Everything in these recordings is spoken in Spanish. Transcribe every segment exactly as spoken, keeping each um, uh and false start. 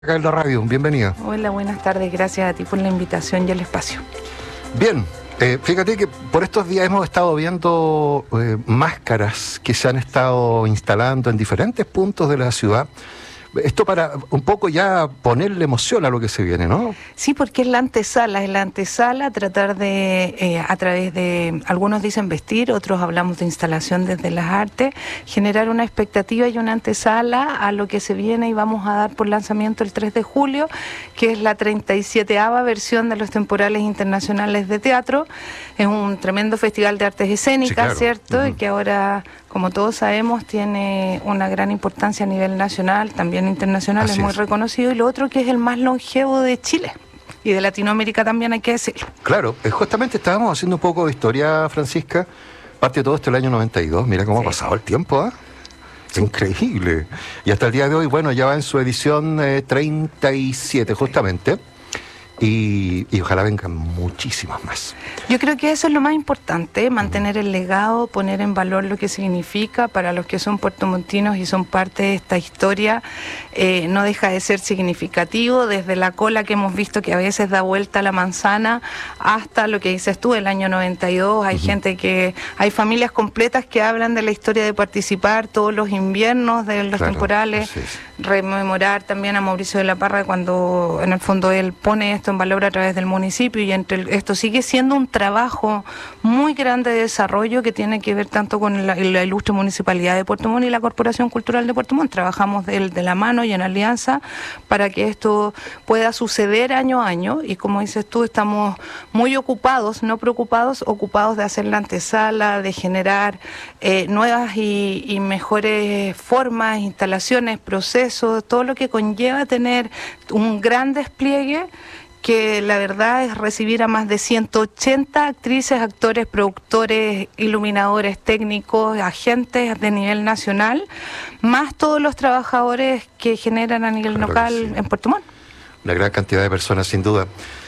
Acá en la radio, bienvenida. Hola, buenas tardes, gracias a ti por la invitación y el espacio. Bien, eh, fíjate que por estos días hemos estado viendo eh, máscaras que se han estado instalando en diferentes puntos de la ciudad. Esto para un poco ya ponerle emoción a lo que se viene, ¿no? Sí, porque es la antesala, es la antesala, tratar de, eh, a través de, algunos dicen vestir, otros hablamos de instalación desde las artes, generar una expectativa y una antesala a lo que se viene y vamos a dar por lanzamiento el tres de julio, que es la treinta y sieteava versión de los temporales internacionales de teatro. Es un tremendo festival de artes escénicas, sí, claro. ¿Cierto? Uh-huh. Y que ahora, como todos sabemos, tiene una gran importancia a nivel nacional, también internacional, Así es muy es. reconocido, y lo otro que es el más longevo de Chile y de Latinoamérica también, hay que decirlo. Claro, justamente estábamos haciendo un poco de historia, Francisca, parte de todo esto el año noventa y dos, mira cómo sí. ha pasado el tiempo, ¿eh? Sí. Increíble. Y hasta el día de hoy, bueno, ya va en su edición eh, treinta y siete justamente. Y, y ojalá vengan muchísimas más. Yo creo que eso es lo más importante, mantener el legado, poner en valor lo que significa para los que son puertomontinos y son parte de esta historia. Eh, no deja de ser significativo, desde la cola que hemos visto que a veces da vuelta a la manzana hasta lo que dices tú, el año noventa y dos. Hay uh-huh. gente que, hay familias completas que hablan de la historia de participar todos los inviernos de los claro, temporales, rememorar también a Mauricio de la Parra cuando en el fondo él pone esto en valor a través del municipio, y entre esto sigue siendo un trabajo muy grande de desarrollo que tiene que ver tanto con la, la ilustre Municipalidad de Puerto Montt y la Corporación Cultural de Puerto Montt. Trabajamos de, de la mano y en alianza para que esto pueda suceder año a año, y como dices tú, estamos muy ocupados, no preocupados, ocupados de hacer la antesala, de generar eh, nuevas y, y mejores formas, instalaciones, procesos, todo lo que conlleva tener un gran despliegue, que la verdad es recibir a más de ciento ochenta actrices, actores, productores, iluminadores, técnicos, agentes de nivel nacional, más todos los trabajadores que generan a nivel claro local sí. en Puerto Montt. Una gran cantidad de personas, sin duda.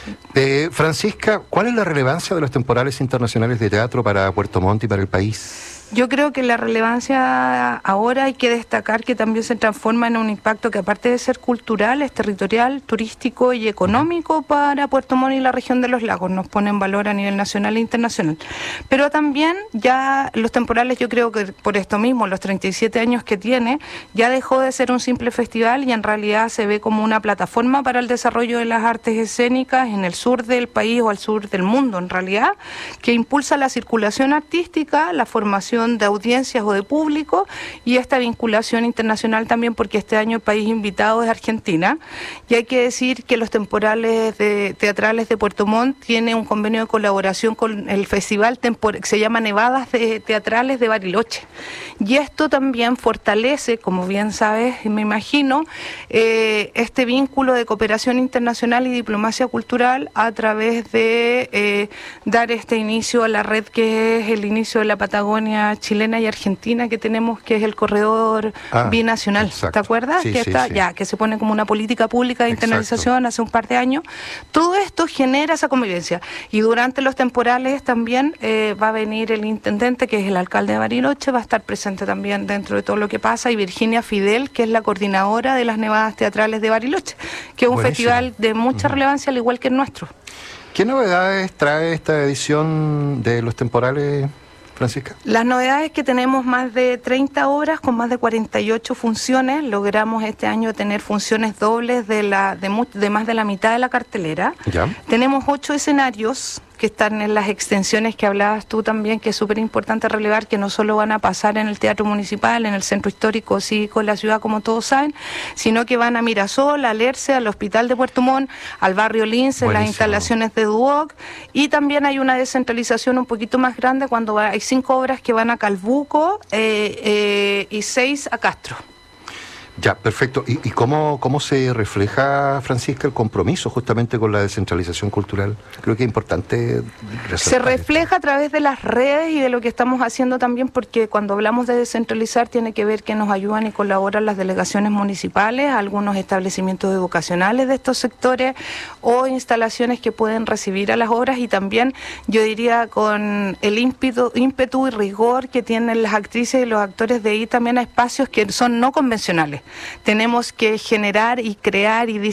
Eh, Francisca, ¿cuál es la relevancia de los temporales internacionales de teatro para Puerto Montt y para el país? Yo creo que la relevancia ahora hay que destacar que también se transforma en un impacto que, aparte de ser cultural, es territorial, turístico y económico para Puerto Montt y la región de los lagos. Nos pone en valor a nivel nacional e internacional. Pero también ya los temporales, yo creo que por esto mismo, los treinta y siete años que tiene, ya dejó de ser un simple festival y en realidad se ve como una plataforma para el desarrollo de las artes escénicas en el sur del país o al sur del mundo, en realidad, que impulsa la circulación artística, la formación de audiencias o de público y esta vinculación internacional también, porque este año el país invitado es Argentina, y hay que decir que los temporales de, teatrales de Puerto Montt tiene un convenio de colaboración con el festival tempor- que se llama Nevadas de Teatrales de Bariloche, y esto también fortalece, como bien sabes, me imagino, eh, este vínculo de cooperación internacional y diplomacia cultural a través de eh, dar este inicio a la red que es el inicio de la Patagonia chilena y argentina que tenemos, que es el corredor ah, binacional, exacto. ¿Te acuerdas? Sí, que sí, está sí. ya, que se pone como una política pública de internalización exacto. hace un par de años. Todo esto genera esa convivencia, y durante los temporales también eh, va a venir el intendente, que es el alcalde de Bariloche, va a estar presente también dentro de todo lo que pasa, y Virginia Fidel, que es la coordinadora de las Nevadas Teatrales de Bariloche, que es un Buenísimo. festival de mucha uh-huh. relevancia, al igual que el nuestro. ¿Qué novedades trae esta edición de los temporales, Francisca? Las novedades que tenemos más de treinta obras con más de cuarenta y ocho funciones. Logramos este año tener funciones dobles de, la, de, mu- de más de la mitad de la cartelera. ¿Ya? Tenemos ocho escenarios que están en las extensiones que hablabas tú también, que es súper importante relevar, que no solo van a pasar en el Teatro Municipal, en el Centro Histórico Cívico de la ciudad, como todos saben, sino que van a Mirasol, a Lerce, al Hospital de Puerto Montt, al Barrio Lince, las instalaciones de Duoc, y también hay una descentralización un poquito más grande cuando va, hay cinco obras que van a Calbuco eh, eh, y seis a Castro. Ya, perfecto. ¿Y, y cómo, cómo se refleja, Francisca, el compromiso justamente con la descentralización cultural? Creo que es importante resaltar. Se refleja a través de las redes y de lo que estamos haciendo también, porque cuando hablamos de descentralizar tiene que ver que nos ayudan y colaboran las delegaciones municipales, algunos establecimientos educacionales de estos sectores o instalaciones que pueden recibir a las obras, y también, yo diría, con el ímpetu, ímpetu y rigor que tienen las actrices y los actores de ir también a espacios que son no convencionales. Tenemos que generar y crear y